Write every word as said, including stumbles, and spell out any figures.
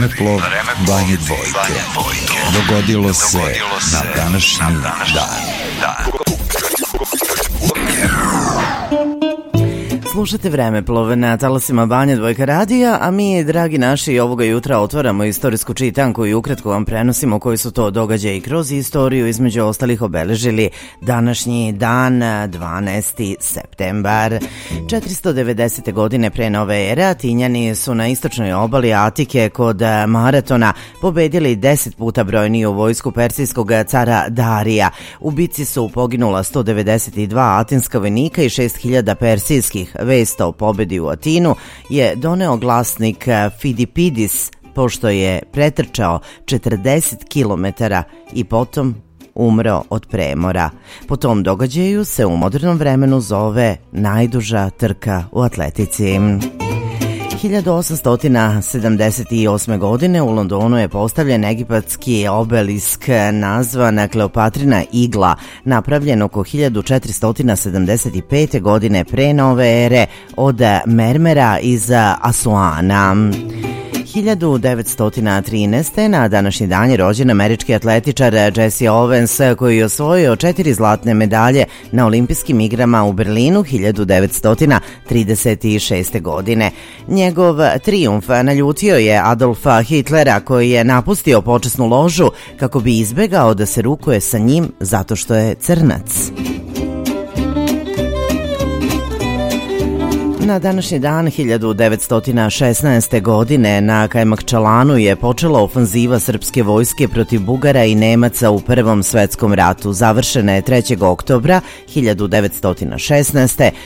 Vremeplov Banje Dvojke. Dogodilo se na današnji dan. Slušate Vremeplov na talasima Banja Dvojka radija, a mi, dragi naši, ovoga jutra otvaramo istorijsku čitanku i ukratko vam prenosimo koji su to događaji kroz istoriju, između ostalih obeležili današnji dan, dvanaesti septembar. četiristo devedesete. godine pre nove ere Atinjani su na istočnoj obali Atike kod Maratona pobedili deset puta brojniju vojsku persijskog cara Darija. U bici su poginula sto devedeset dva atinska vojnika i šest hiljada persijskih. Vest o pobedi u Atinu je doneo glasnik Fidipidis, pošto je pretrčao četrdeset kilometara i potom umreo od premora. Po tom događaju se u modernom vremenu zove najduža trka u atletici. hiljadu osamsto sedamdeset osme. godine u Londonu je postavljen egipatski obelisk nazvan Kleopatrina igla, napravljen oko hiljadu četiristo sedamdeset pete. godine pre nove ere od mermera iz Asuana. hiljadu devetsto trinaeste. na današnji dan je rođen američki atletičar Jesse Owens, koji je osvojio četiri zlatne medalje na olimpijskim igrama u Berlinu hiljadu devetsto trideset šeste. godine. Njegov trijumf naljutio je Adolfa Hitlera, koji je napustio počasnu ložu kako bi izbegao da se rukuje sa njim zato što je crnac. Na današnji dan hiljadu devetsto šesnaeste. godine na Kajmakčalanu je počela ofanziva srpske vojske protiv Bugara i Nemaca u Prvom svetskom ratu. Završena je trećeg oktobra hiljadu devetsto šesnaeste.